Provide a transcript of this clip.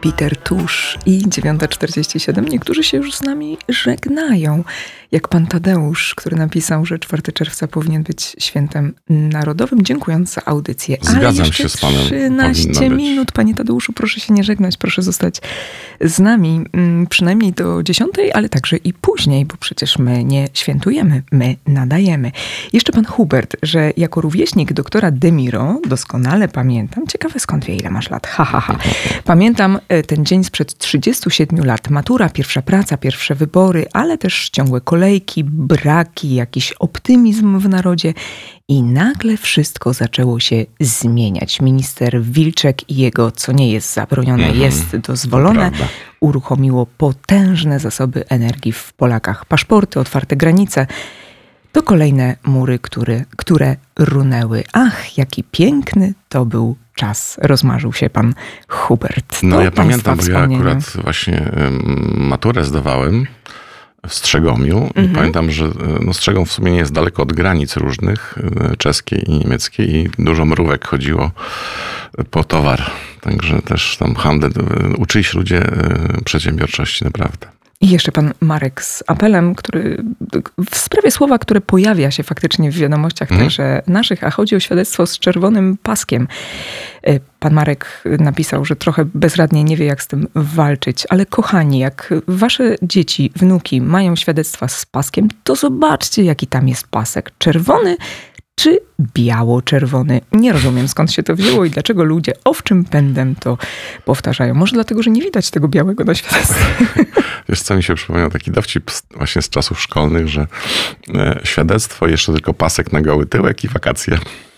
Peter Tusz i 9:47. Niektórzy się już z nami żegnają. Jak pan Tadeusz, który napisał, że 4 czerwca powinien być świętem narodowym, dziękując za audycję. Zgadzam się z panem. 13 minut, panie Tadeuszu, proszę się nie żegnać, proszę zostać z nami przynajmniej do 10, ale także i później, bo przecież my nie świętujemy, my nadajemy. Jeszcze pan Hubert, że jako rówieśnik doktora Demiro doskonale pamiętam, ciekawe skąd wie, ile masz lat, Pamiętam ten dzień sprzed 37 lat. Matura, pierwsza praca, pierwsze wybory, ale też ciągłe kolejki, braki, jakiś optymizm w narodzie. I nagle wszystko zaczęło się zmieniać. Minister Wilczek i jego, co nie jest zabronione, jest dozwolone, uruchomiło potężne zasoby energii w Polakach. Paszporty, otwarte granice. To kolejne mury, które runęły. Ach, jaki piękny to był czas. Rozmarzył się pan Hubert. No ja pamiętam, bo ja akurat właśnie maturę zdawałem w Strzegomiu. I pamiętam, że Strzegom w sumie nie jest daleko od granic różnych, czeskiej i niemieckiej, i dużo mrówek chodziło po towar. Także też tam handel, uczyli się ludzie przedsiębiorczości naprawdę. I jeszcze pan Marek z apelem, który w sprawie słowa, które pojawia się faktycznie w wiadomościach także naszych, a chodzi o świadectwo z czerwonym paskiem. Pan Marek napisał, że trochę bezradnie nie wie, jak z tym walczyć, ale kochani, jak wasze dzieci, wnuki mają świadectwa z paskiem, to zobaczcie, jaki tam jest pasek. Czerwony czy biało-czerwony. Nie rozumiem, skąd się to wzięło i dlaczego ludzie owczym pędem to powtarzają. Może dlatego, że nie widać tego białego na świadectwie. Wiesz co, mi się przypomniał taki dowcip właśnie z czasów szkolnych, że świadectwo, jeszcze tylko pasek na goły tyłek i wakacje.